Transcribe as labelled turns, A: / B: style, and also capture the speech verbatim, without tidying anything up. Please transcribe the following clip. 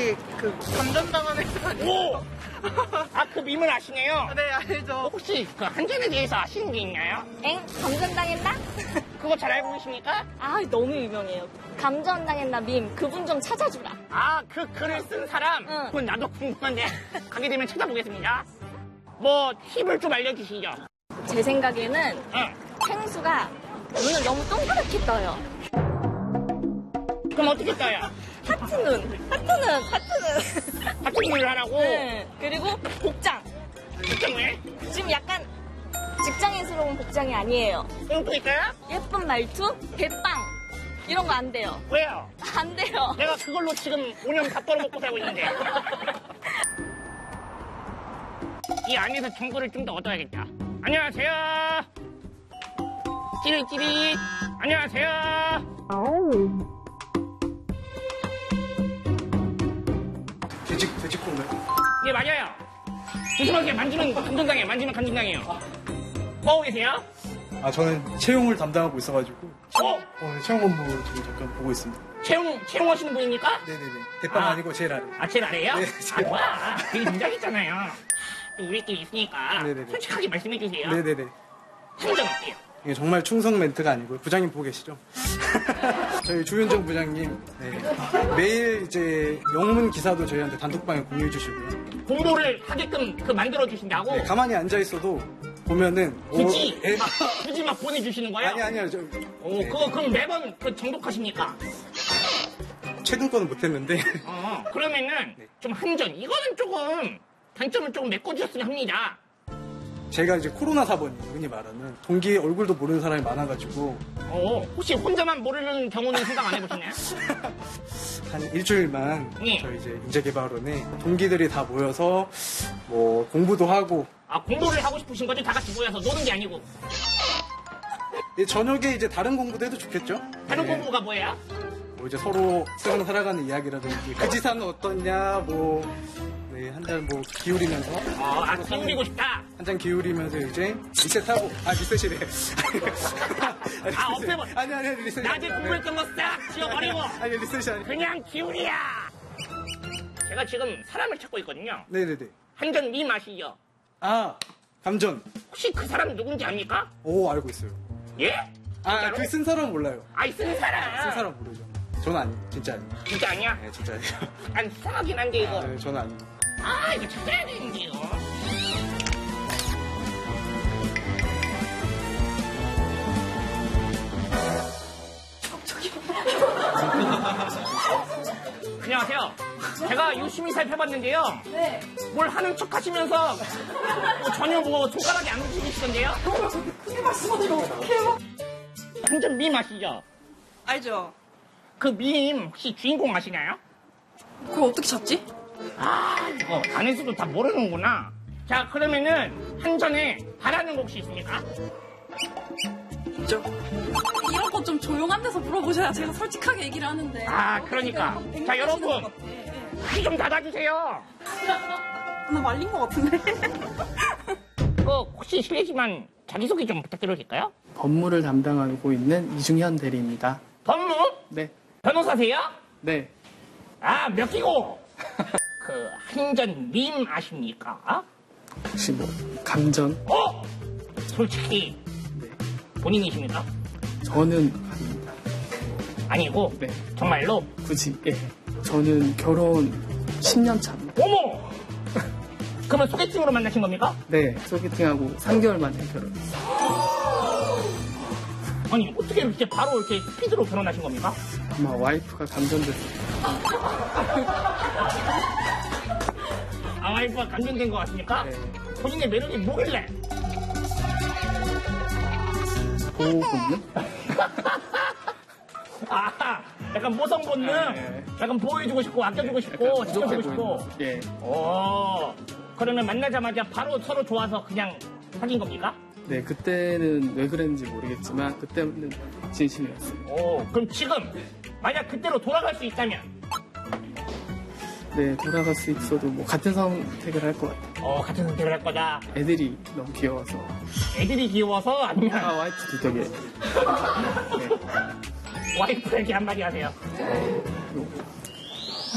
A: 혹시 그 감전당한 애가 아니에요?
B: 오! 아, 그 밈을 아시네요?
A: 네, 알죠.
B: 혹시 그 한전에 대해서 아시는 게 있나요?
C: 엥? 감전당했나?
B: 그거 잘 알고 계십니까?
C: 아, 너무 유명해요. 감전당했나 밈. 그분 좀 찾아주라.
B: 아, 그 글을 쓴 사람?
C: 응.
B: 그건 나도 궁금한데 가게 되면 찾아보겠습니다. 뭐 팁을 좀 알려주시죠.
C: 제 생각에는
B: 응.
C: 펭수가 눈을 너무 동그랗게 떠요.
B: 그럼 어떻게 떠요?
C: 하트 눈. 하트 눈. 하트 눈.
B: 하트눈을 하라고?
C: 네. 그리고 복장.
B: 진짜 왜?
C: 지금 약간 직장인스러운 복장이 아니에요.
B: 그럼 또 있어요?
C: 예쁜 말투, 대빵 이런 거 안 돼요.
B: 왜요?
C: 안 돼요.
B: 내가 그걸로 지금 오 년 다 떨어먹고 살고 있는데. 이 안에서 정보를 좀 더 얻어야겠다. 안녕하세요. 찌릿찌릿. 안녕하세요.
D: 돼지, 돼지콩가요?
B: 예, 맞아요. 조심하세요. 만지면 감정당해요. 만지면 감정당해요. 뭐 계세요?
D: 아, 저는 채용을 담당하고 있어가지고.
B: 어?
D: 어, 네, 채용 업무 지금 잠깐 보고 있습니다.
B: 채용, 채용하시는 분입니까?
D: 네네네. 대빵
B: 아.
D: 아. 니고 제일 아래.
B: 아, 제일 아래요?
D: 네,
B: 아,
D: 제일
B: 뭐야. 되게 긴장했잖아요. 우리끼리 있으니까
D: 네네네.
B: 솔직하게 말씀해주세요.
D: 네네네.
B: 한점 어때요?
D: 이게 정말 충성 멘트가 아니고요. 부장님 보고 계시죠? 저희 주윤정 부장님. 네. 매일 이제 영문 기사도 저희한테 단톡방에 공유해 주시고요.
B: 공부를 하게끔 그 만들어주신다고?
D: 네, 가만히 앉아있어도 보면은.
B: 굳이?
D: 오, 에,
B: 막, 굳이 막 보내주시는 거예요?
D: 아니, 아니요. 저,
B: 오,
D: 네.
B: 그거 그럼 매번 그 정독하십니까?
D: 최근 거는 못했는데.
B: 어, 그러면은
D: 네.
B: 좀 한전. 이거는 조금 단점을 조금 메꿔주셨으면 합니다.
D: 제가 이제 코로나 사번이 흔히 말하는 동기 얼굴도 모르는 사람이 많아가지고
B: 어, 혹시 혼자만 모르는 경우는 생각 안 해보시나요?
D: 한 일주일만
B: 예.
D: 저희 이제 인재개발원에 동기들이 다 모여서 뭐 공부도 하고
B: 아, 공부를 하고 싶으신 거죠? 다 같이 모여서 노는 게 아니고.
D: 이 저녁에 이제 다른 공부도 해도 좋겠죠?
B: 다른
D: 네.
B: 공부가 뭐예요?
D: 뭐 이제 서로 세상 살아가는 이야기라든지 그 지사는 어떻냐 뭐 네, 한 잔 뭐 기울이면서
B: 어, 아, 기울이고 싶다.
D: 한 잔 기울이면서 이제 리셋하고 아 리셋이래
B: 아, 없애버-
D: 아니 아니 아니 리셋
B: 낮에 공부했던 거 싹 지워버리고
D: 아니 리셋이 아니
B: 그냥 기울이야. 제가 지금 사람을 찾고 있거든요.
D: 네네네
B: 한전 님 아시죠?
D: 아 감전
B: 혹시 그 사람 누군지 압니까?
D: 오 알고 있어요
B: 예?
D: 아 그 쓴 사람 몰라요
B: 아이, 쓴 사람.
D: 쓴 사람 모르죠 저는 아니 진짜 아니에요
B: 진짜 아니야?
D: 네 진짜 아니에요
B: 난 이상하긴 한데, 이거.
D: 네, 저는 아니에요
B: 아, 이거 찾아야 되는데요. 안녕하세요. 제가 유심히 살펴봤는데요.
C: 네.
B: 뭘 하는 척 하시면서 뭐 전혀 뭐 손가락이 안 움직이시던데요?
C: 크게 말씀하시면 어떡해요?
B: 한전 밈 아시죠?
A: 알죠?
B: 그 밈 혹시 주인공 아시나요?
A: 그걸 어떻게 찾지?
B: 아, 이거 안에서도 다 모르는구나. 자, 그러면은 한전에 바라는 거 혹시 있습니까?
A: 있죠.
E: 이런 거 좀 조용한 데서 물어보셔야 제가 솔직하게 얘기를 하는데.
B: 아, 그러니까. 자, 여러분. 귀 좀 닫아주세요.
E: 나 말린 것 같은데.
B: 그 혹시 실례지만 자기소개 좀 부탁드려도 될까요?
F: 법무를 담당하고 있는 이중현 대리입니다.
B: 법무?
F: 네,
B: 변호사세요?
F: 네.
B: 아, 몇 기고? 그 한전 밈 아십니까?
F: 혹시 뭐 감전?
B: 어? 솔직히
F: 네.
B: 본인이십니까?
F: 저는 아닙니다.
B: 아니고
F: 네,
B: 정말로?
F: 굳이 예. 저는 결혼 십 년 차입니다.
B: 어머! 그러면 소개팅으로 만나신 겁니까?
F: 네, 소개팅하고 삼 개월 만에 결혼했어요.
B: 아니, 어떻게 이렇게 바로 이렇게 스피드로 결혼하신 겁니까?
F: 아마 와이프가 감전돼서.
B: 아, 와이프가 감정된 것 같습니까?
F: 네.
B: 본인의 매력이 뭐길래?
F: 보호 본능?
B: 아, 약간 모성 본능?
F: 네.
B: 약간 보호해주고 싶고, 아껴주고 싶고,
F: 약간 부족해
B: 지켜주고 싶고.
F: 보이는 모습. 예.
B: 오, 그러면 만나자마자 바로 서로 좋아서 그냥 사귄 겁니까?
F: 네, 그때는 왜 그랬는지 모르겠지만 그때는 진심이었어요.
B: 오, 그럼 지금 만약 그때로 돌아갈 수 있다면?
F: 네, 돌아갈 수 있어도 뭐 같은 선택을 할 것 같아요.
B: 어, 같은 선택을 할 거다.
F: 애들이 너무 귀여워서.
B: 애들이 귀여워서 아니면
F: 아, 와이프도 되게. 네.
B: 와이프에게 한마디 하세요.
F: 그리고